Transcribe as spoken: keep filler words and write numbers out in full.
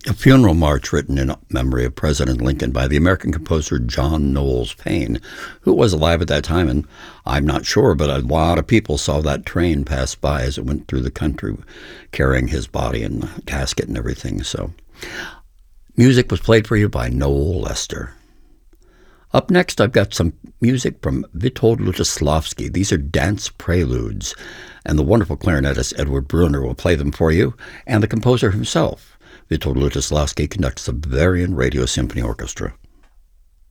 A funeral march written in memory of President Lincoln by the American composer John Knowles Paine, who was alive at that time, and I'm not sure, but a lot of people saw that train pass by as it went through the country, carrying his body and the casket and everything. So, music was played for you by Noel Lester. Up next, I've got some music from Witold Lutosławski. These are dance preludes, and the wonderful clarinetist Edward Brunner will play them for you, and the composer himself. Witold Lutosławski conducts the Bavarian Radio Symphony Orchestra.